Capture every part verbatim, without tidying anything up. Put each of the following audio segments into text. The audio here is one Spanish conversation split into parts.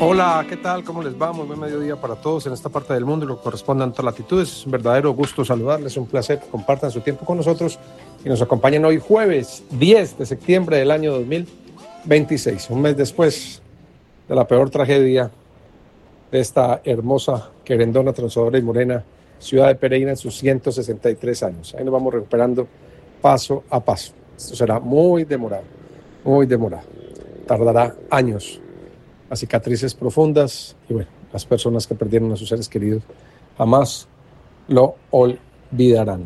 Hola, ¿qué tal? ¿Cómo les va? Muy buen mediodía para todos en esta parte del mundo y lo que corresponde a todas las latitudes. Es un verdadero gusto saludarles, un placer que compartan su tiempo con nosotros y nos acompañen hoy jueves diez de septiembre del año dos mil veintiséis, un mes después de la peor tragedia de esta hermosa, querendona, transudora y morena ciudad de Pereira en sus ciento sesenta y tres años. Ahí nos vamos recuperando paso a paso. Esto será muy demorado, muy demorado. Tardará años. Las cicatrices profundas y bueno, las personas que perdieron a sus seres queridos jamás lo olvidarán.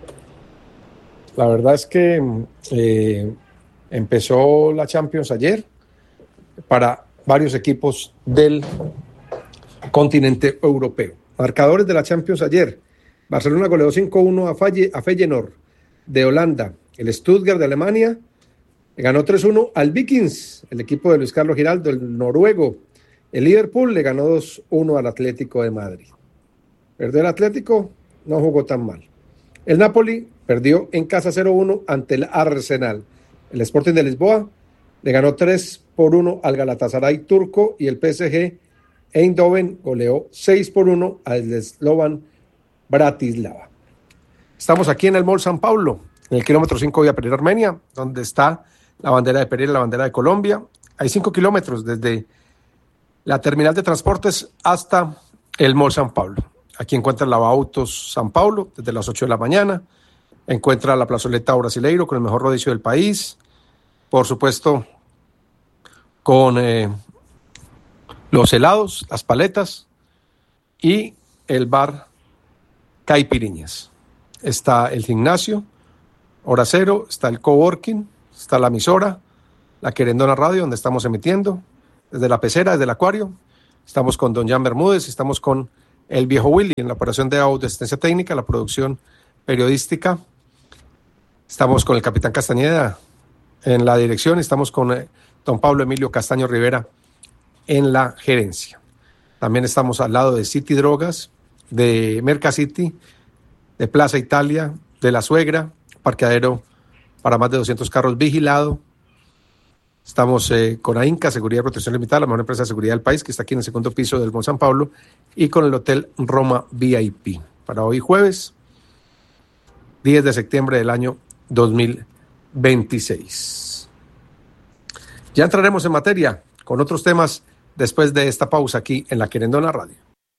La verdad es que eh, empezó la Champions ayer para varios equipos del continente europeo. Marcadores de la Champions ayer: Barcelona goleó cinco uno a, Falle, a Feyenoord de Holanda. El Stuttgart de Alemania ganó tres uno al Vikings, el equipo de Luis Carlos Giraldo, el noruego. El Liverpool le ganó dos uno al Atlético de Madrid. Perdió el Atlético, no jugó tan mal. El Napoli perdió en casa cero uno ante el Arsenal. El Sporting de Lisboa le ganó tres por uno al Galatasaray turco y el P S G Eindhoven goleó seis por uno al Slovan Bratislava. Estamos aquí en el Mall San Pablo, en el kilómetro cinco Vía Pereira Armenia, donde está la bandera de Pereira, la bandera de Colombia. Hay cinco kilómetros desde la terminal de transportes hasta el Mall San Pablo. Aquí encuentra el Lavautos San Pablo desde las ocho de la mañana. Encuentra la plazoleta Brasileiro con el mejor rodicio del país. Por supuesto, con eh, los helados, las paletas y el bar Caipiriñas. Está el gimnasio, hora cero, está el coworking, está la emisora, la Querendona Radio, donde estamos emitiendo, desde la pecera, desde el acuario. Estamos con don Jan Bermúdez, estamos con el viejo Willy en la operación de audio, asistencia técnica, la producción periodística. Estamos con el capitán Castañeda en la dirección, estamos con eh, don Pablo Emilio Castaño Rivera en la gerencia. También estamos al lado de City Drogas, de Mercacity, de Plaza Italia, de La Suegra, parqueadero para más de doscientos carros vigilado. Estamos eh, con AINCA, Seguridad y Protección Limitada, la mejor empresa de seguridad del país, que está aquí en el segundo piso del Mall San Pablo, y con el Hotel Roma V I P. Para hoy jueves, diez de septiembre del año dos mil veintiséis. Ya entraremos en materia con otros temas después de esta pausa aquí en la Querendona Radio.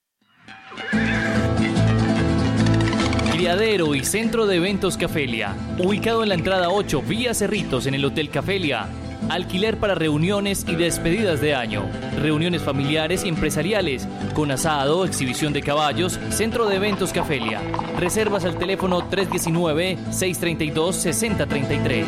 Criadero y Centro de Eventos Cafelia, ubicado en la entrada ocho, vía Cerritos, en el Hotel Cafelia. Alquiler para reuniones y despedidas de año, reuniones familiares y empresariales, con asado, exhibición de caballos. Centro de Eventos Cafelia. Reservas al teléfono tres uno nueve, seis tres dos, seis cero tres tres.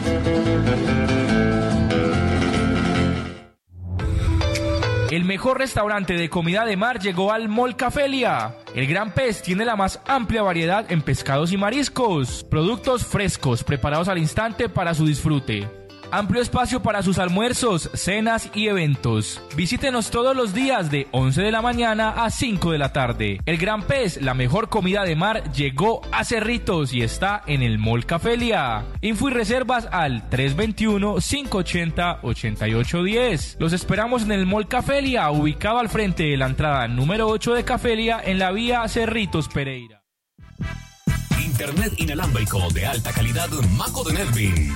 El mejor restaurante de comida de mar llegó al Mall Cafelia. El Gran Pez tiene la más amplia variedad en pescados y mariscos. Productos frescos, preparados al instante para su disfrute. Amplio espacio para sus almuerzos, cenas y eventos. Visítenos todos los días de once de la mañana a cinco de la tarde. El Gran Pez, la mejor comida de mar, llegó a Cerritos y está en el Mall Cafelia. Info y reservas al tres dos uno, cinco ocho cero, ocho ocho uno cero. Los esperamos en el Mall Cafelia, ubicado al frente de la entrada número ocho de Cafelia en la vía Cerritos Pereira. Internet inalámbrico de alta calidad Maco de Netbin.